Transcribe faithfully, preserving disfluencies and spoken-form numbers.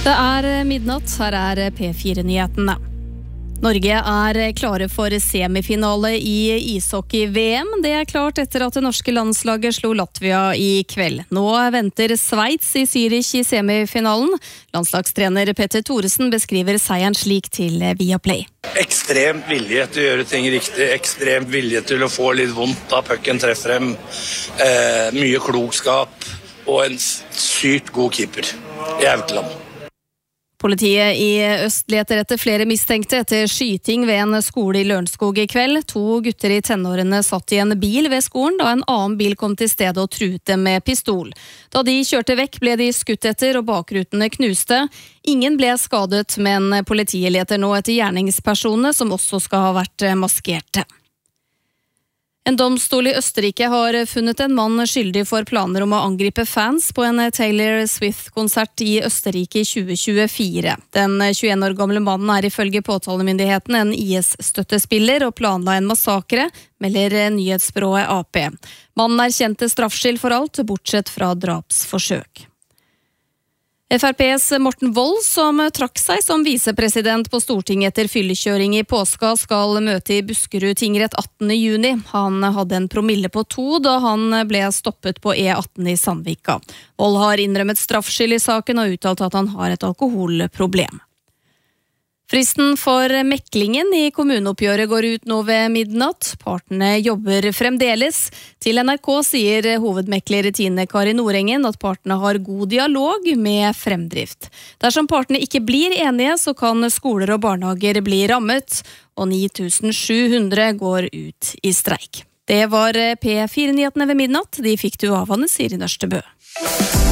Det er midnatt, her er P fire-nyhetene. Norge er klare for semifinale i ishockey-V M. Det er klart etter at det norske landslaget slo Latvia i kveld. Nå venter Sveits i Zürich i semifinalen. Landslagstrener Petter Thoresen beskriver seieren slik til Viaplay. Ekstremt vilje til å gjøre ting riktig, ekstremt vilje til å få litt vondt da pucken treffer dem. Eh, mye klokskap og en sykt god keeper i Aukland. Politiet i Øst leter etter flere mistenkte etter skyting ved en skole i Lørenskog i kveld. To gutter i tenårene satt i en bil ved skolen da en annen bil kom til stedet og truet dem med pistol. Da de kjørte vekk ble de skutt etter og bakrutene knuste. Ingen ble skadet, men politiet leter nå etter gjerningspersonene som også skal ha vært maskerte. En domstol i Østerrike har funnet en mann skyldig for planer om å angripe fans på en Taylor Swift-konsert i Østerrike i tjue tjuefire. Den tjueen år gamle mannen er ifølge påtalemyndigheten en I S-støttespiller og planla en massakre, melder nyhetsbyrået A P. Mannen er kjent til straffskyld for alt, bortsett fra drapsforsøk. F R P's Morten Wold, som trakk seg som visepresident på Stortinget etter fyllekjøring i påska, skal møte i Buskerud tingrett attende juni. Han hadde en promille på to da han ble stoppet på E atten i Sandvika. Wold har innrømmet straffskyld i saken og uttalt at han har et alkoholproblem. Fristen for meklingen i kommuneoppgjøret går ut nå ved midnatt. Partene jobber fremdeles. Til N R K sier hovedmekler Tine Kari Nordengen at partene har god dialog med fremdrift. Dersom partene ikke blir enige, så kan skoler og barnehager bli rammet, og ni tusen sju hundre går ut i streik. Det var P fire-nyhetene ved midnatt. De fikk du av Anne Siri Nørstebø.